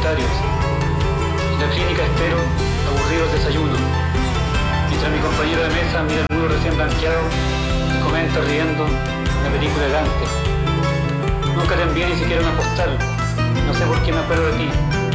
solitarios. En la clínica espero, aburrido el desayuno. Mientras mi compañero de mesa mira el muro recién blanqueado y comenta riendo una película de Dante. Nunca te envié ni siquiera una postal. No sé por qué me acuerdo de ti.